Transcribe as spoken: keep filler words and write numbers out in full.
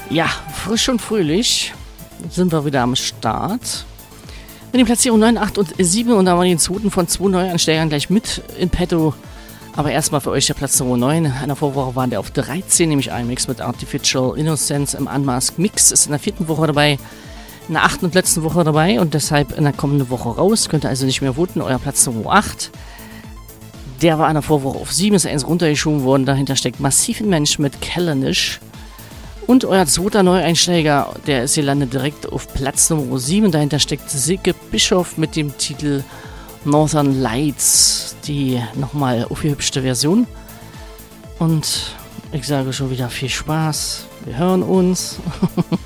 Ja, frisch und fröhlich sind wir wieder am Start. Mit den Platzierungen neun, acht und sieben und da haben wir den zweiten von zwei Neuansteigern gleich mit in petto. Aber erstmal für euch der Platz Nummer neun. In der Vorwoche waren der auf dreizehn, nämlich ein Mix mit Artificial Innocence im Unmasked Mix. Ist in der vierten Woche dabei, in der achten und letzten Woche dabei und deshalb in der kommenden Woche raus. Könnt ihr also nicht mehr voten. Euer Platz Nummer acht. Der war in der Vorwoche auf sieben, ist eins runtergeschoben worden. Dahinter steckt Massiv ein Mensch mit Callanish. Und euer zweiter Neueinsteiger, der ist hier landet direkt auf Platz Nummer sieben. Dahinter steckt Silke Bischof mit dem Titel Northern Lights, die nochmal aufgehübschte Version. Und ich sage schon wieder viel Spaß. Wir hören uns.